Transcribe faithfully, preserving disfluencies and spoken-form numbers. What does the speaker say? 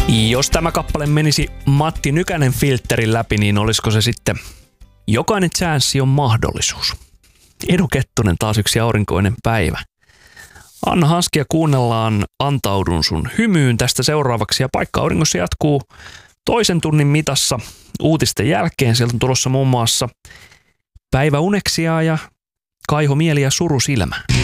Jos tämä kappale menisi Matti Nykänen filterin läpi, niin olisiko se sitten jokainen chanssi on mahdollisuus. Edu Kettunen, taas yksi aurinkoinen päivä. Anna Hanskia kuunnellaan Antaudun sun hymyyn tästä seuraavaksi ja Paikka auringossa jatkuu toisen tunnin mitassa uutisten jälkeen. Sieltä on tulossa muun muassa Päivä uneksia ja Kaiho mieli ja suru silmä.